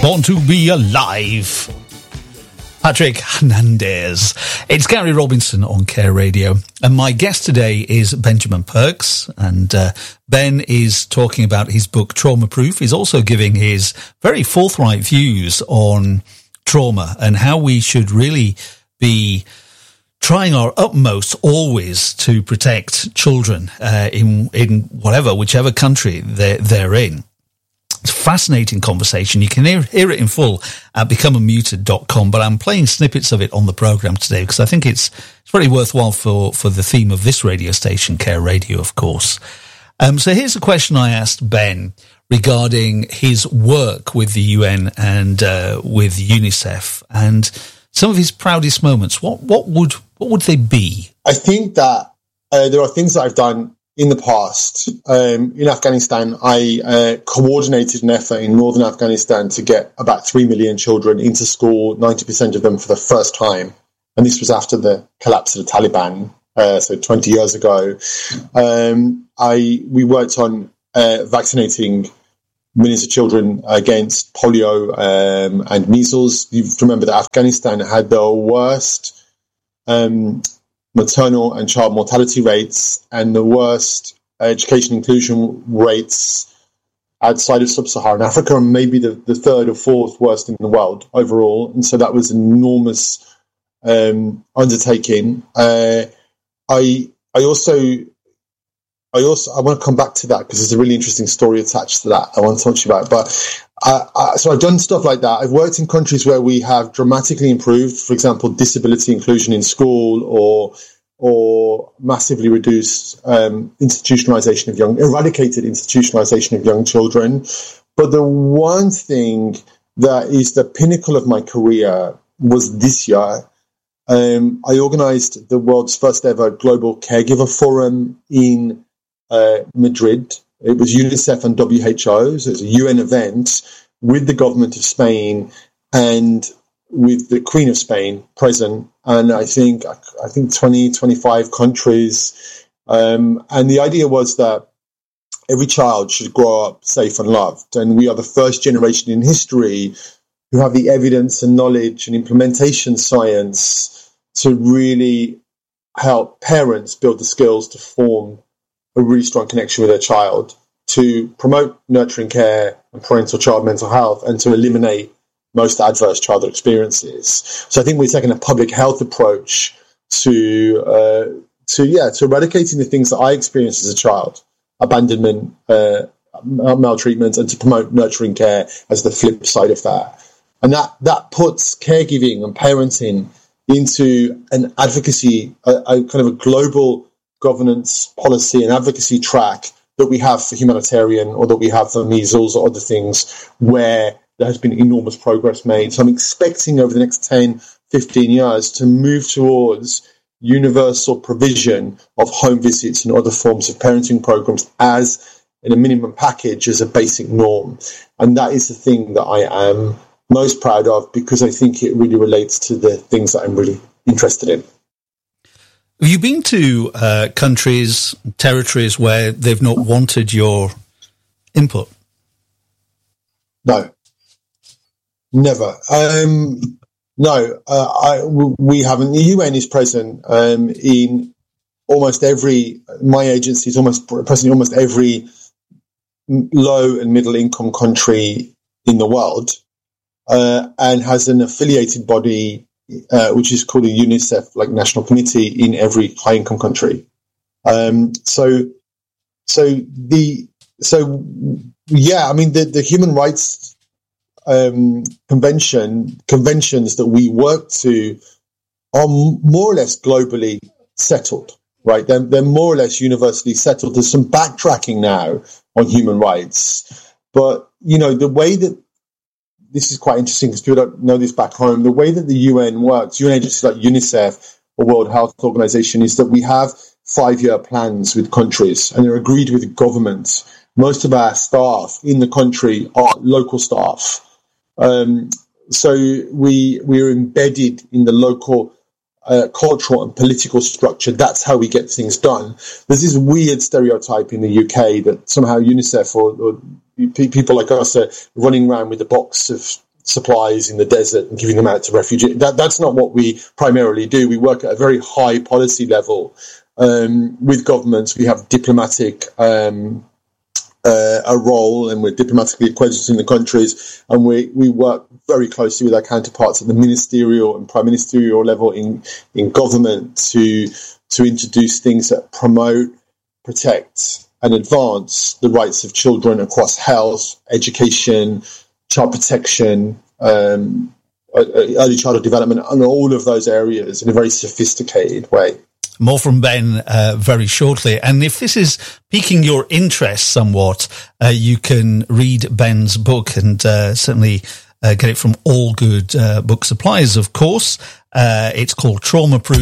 Born to Be Alive. Patrick Hernandez. It's Gary Robinson on Care Radio, and my guest today is Benjamin Perks, and Ben is talking about his book Trauma Proof. He's also giving his very forthright views on trauma and how we should really be trying our utmost always to protect children in whichever country they're in. It's a fascinating conversation. You can hear it in full at becomeunmuted.com, but I'm playing snippets of it on the programme today because I think it's very worthwhile for the theme of this radio station, Care Radio, of course. So here's a question I asked Ben regarding his work with the UN and with UNICEF and some of his proudest moments. What would they be? I think that there are things that I've done in the past. In Afghanistan, I coordinated an effort in northern Afghanistan to get about 3 million children into school, 90% of them for the first time. And this was after the collapse of the Taliban, so 20 years ago. We worked on vaccinating millions of children against polio and measles. You have to remember that Afghanistan had the worst maternal and child mortality rates and the worst education inclusion rates outside of sub-Saharan Africa, and maybe the third or fourth worst in the world overall. And so that was an enormous undertaking. I want to come back to that because there's a really interesting story attached to that I want to talk to you about. But so I've done stuff like that. I've worked in countries where we have dramatically improved, for example, disability inclusion in school, or massively reduced eradicated institutionalization of young children. But the one thing that is the pinnacle of my career was this year. I organized the world's first ever global caregiver forum in Madrid. It was UNICEF and WHO, so it was a UN event with the government of Spain and with the Queen of Spain present, and I think 20, 25 countries. And the idea was that every child should grow up safe and loved, and we are the first generation in history who have the evidence and knowledge and implementation science to really help parents build the skills to form a really strong connection with their child, to promote nurturing care and parental child mental health, and to eliminate most adverse childhood experiences. So I think we're taking a public health approach to eradicating the things that I experienced as a child, abandonment, maltreatment, and to promote nurturing care as the flip side of that. And that puts caregiving and parenting into an advocacy, a kind of a global governance policy and advocacy track that we have for humanitarian, or that we have for measles or other things where there has been enormous progress made. So I'm expecting over the next 10, 15 years to move towards universal provision of home visits and other forms of parenting programs as in a minimum package, as a basic norm. And that is the thing that I am most proud of, because I think it really relates to the things that I'm really interested in. Have you been to countries, territories where they've not wanted your input? No, never. We haven't. The UN is present in almost every. My agency is present in almost every low and middle income country in the world, and has an affiliated body which is called a UNICEF National Committee in every high income country. The human rights conventions that we work to are more or less globally settled, right? They're more or less universally settled. There's some backtracking now on human rights, but the way that this is quite interesting because people don't know this back home. The way that the UN works, UN agencies like UNICEF or World Health Organization, is that we have 5-year plans with countries, and they're agreed with the government. Most of our staff in the country are local staff. So we're embedded in the local cultural and political structure. That's how we get things done. There's this weird stereotype in the UK that somehow UNICEF or people like us are running around with a box of supplies in the desert and giving them out to refugees. That's not what we primarily do. We work at a very high policy level with governments. We have diplomatic a role, and we're diplomatically accredited in the countries, and we work very closely with our counterparts at the ministerial and prime ministerial level in government to introduce things that promote, protect and advance the rights of children across health, education, child protection, early childhood development, and all of those areas in a very sophisticated way. More from Ben very shortly. And if this is piquing your interest somewhat, you can read Ben's book, and certainly get it from all good book suppliers, of course. It's called Trauma Proof.